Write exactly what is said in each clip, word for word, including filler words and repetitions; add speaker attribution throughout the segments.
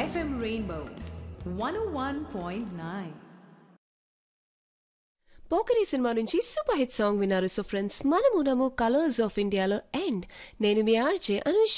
Speaker 1: F M Rainbow one oh one point nine.
Speaker 2: Pokiri cinema నుంచి super hit song విన్నారు. So friends, మనమునము colours of ఇండియాలో and నేను మీ RJ Anusha.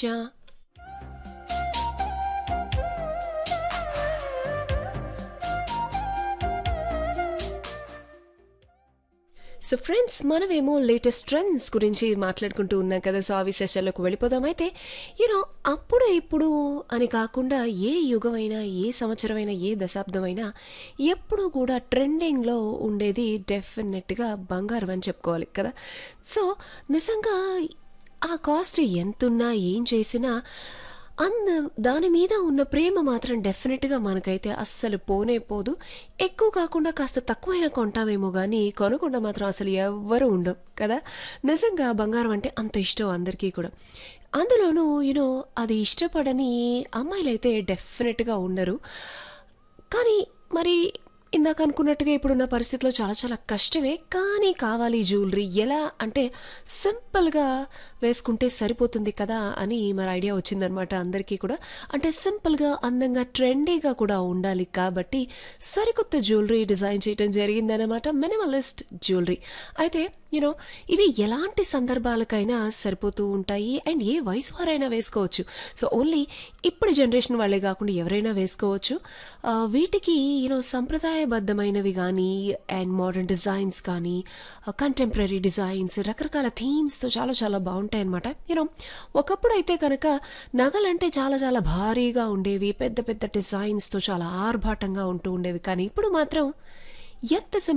Speaker 2: So friends, మనమేమో latest trends గురించి మాట్లాడుకుంటూ ఉన్నాం కదా. సో ఆ విశేషాల్లోకి వెళ్ళిపోదాం. అయితే యూనో అప్పుడు ఇప్పుడు అని కాకుండా ఏ యుగమైనా, ఏ సంవత్సరమైనా, ఏ దశాబ్దమైనా ఎప్పుడూ కూడా ట్రెండింగ్లో ఉండేది డెఫినెట్గా బంగారం అని చెప్పుకోవాలి కదా. సో నిజంగా ఆ కాస్ట్ ఎంతున్నా, ఏం చేసినా అంద దాని మీద ఉన్న ప్రేమ మాత్రం డెఫినెట్గా మనకైతే అస్సలు పోనే పోదు. ఎక్కువ కాకుండా కాస్త తక్కువైనా కొంటామేమో కానీ కొనకుండా మాత్రం అసలు ఎవ్వరూ ఉండవు కదా. నిజంగా బంగారం అంటే అంత ఇష్టం అందరికీ కూడా. అందులోనూ యూనో అది ఇష్టపడని అమ్మాయిలైతే డెఫినెట్గా ఉండరు. కానీ మరి ఇందాక అనుకున్నట్టుగా ఇప్పుడున్న పరిస్థితిలో చాలా చాలా కష్టమే. కానీ కావాలి జ్యువెలరీ. ఎలా అంటే సింపుల్గా వేసుకుంటే సరిపోతుంది కదా అని మరి ఐడియా వచ్చిందనమాట అందరికీ కూడా. అంటే సింపుల్గా, అందంగా, ట్రెండీగా కూడా ఉండాలి కాబట్టి సరికొత్త జ్యువెలరీ డిజైన్ చేయడం జరిగిందనమాట. Minimalist jewellery. అయితే యూనో ఇవి ఎలాంటి సందర్భాలకైనా సరిపోతూ ఉంటాయి అండ్ ఏ వయసు వారైనా వేసుకోవచ్చు. సో ఓన్లీ ఇప్పుడు జనరేషన్ వాళ్ళే కాకుండా ఎవరైనా వేసుకోవచ్చు. వీటికి యూనో సంప్రదాయబద్ధమైనవి కానీ అండ్ మోడర్న్ డిజైన్స్ కానీ కంటెంపరీ డిజైన్స్ రకరకాల థీమ్స్తో చాలా చాలా బాగుంటాయి అన్నమాట. యూనో ఒకప్పుడు అయితే కనుక నగలంటే చాలా చాలా భారీగా ఉండేవి, పెద్ద పెద్ద డిజైన్స్తో చాలా ఆర్భాటంగా ఉంటూ ఉండేవి. కానీ ఇప్పుడు మాత్రం ఎంత